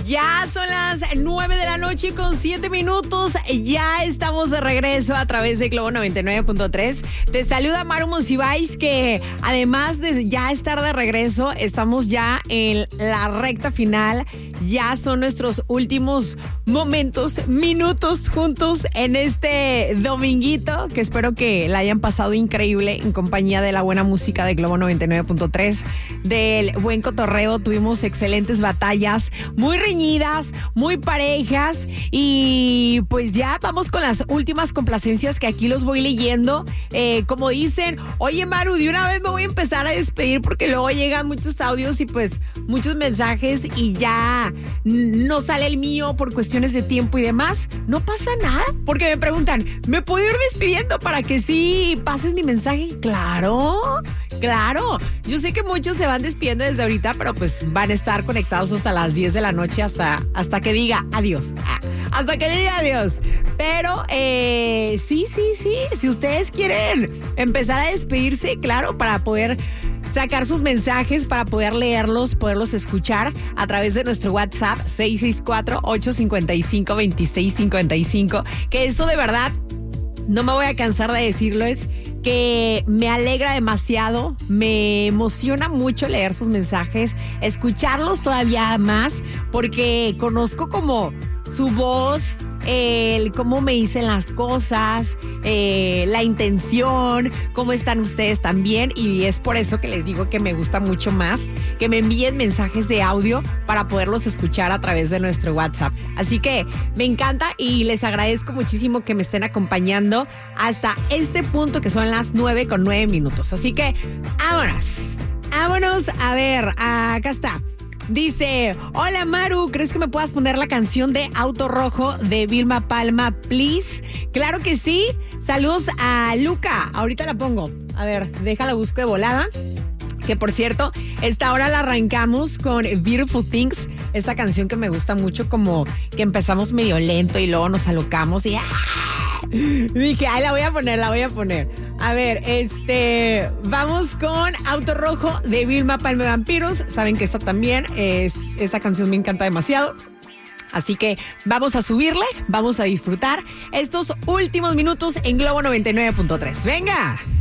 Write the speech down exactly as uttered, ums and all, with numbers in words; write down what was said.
Ya son las nueve de la noche con siete minutos. Ya estamos de regreso a través de Globo noventa y nueve punto tres. Te saluda Maru Monsiváis, que además de ya estar de regreso, estamos ya en la recta final. Ya son nuestros últimos momentos, minutos juntos en este dominguito, que espero que la hayan pasado increíble en compañía de la buena música de Globo noventa y nueve punto tres, del buen cotorreo. Tuvimos excelentes batallas, muy reñidas, muy parejas, y pues ya vamos con las últimas complacencias que aquí los voy leyendo. Eh, como dicen, oye Maru, de una vez me voy a empezar a despedir porque luego llegan muchos audios y pues muchos mensajes y ya no sale el mío por cuestiones de tiempo y demás. No pasa nada, porque me preguntan, ¿me puedo ir despidiendo para que sí pases mi mensaje? Claro, claro. Yo sé que muchos se van despidiendo desde ahorita, pero pues van a estar conectados hasta las diez de la noche, hasta, hasta que diga adiós. Hasta que diga adiós. Pero eh, sí, sí, sí. Si ustedes quieren empezar a despedirse, claro, para poder sacar sus mensajes, para poder leerlos, poderlos escuchar a través de nuestro WhatsApp seis seis cuatro, ocho cinco cinco, dos seis cinco cinco. Que esto de verdad, no me voy a cansar de decirlo, es que me alegra demasiado, me emociona mucho leer sus mensajes, escucharlos todavía más, porque conozco como su voz, el cómo me dicen las cosas, eh, la intención, cómo están ustedes también, y es por eso que les digo que me gusta mucho más que me envíen mensajes de audio para poderlos escuchar a través de nuestro WhatsApp. Así que me encanta y les agradezco muchísimo que me estén acompañando hasta este punto, que son las nueve con nueve minutos. Así que vámonos, vámonos a ver, acá está. Dice, hola Maru, ¿crees que me puedas poner la canción de Auto Rojo de Vilma Palma, please? Claro que sí. Saludos a Luca. Ahorita la pongo. A ver, déjala, busco de volada. Que por cierto, esta hora la arrancamos con Beautiful Things, esta canción que me gusta mucho, como que empezamos medio lento y luego nos alocamos y ¡ah! Dije, ay, la voy a poner, la voy a poner. A ver, este, vamos con Auto Rojo de Vilma Palma Vampiros. Saben que esta también, es, esta canción me encanta demasiado. Así que vamos a subirle, vamos a disfrutar estos últimos minutos en Globo noventa y nueve punto tres. ¡Venga!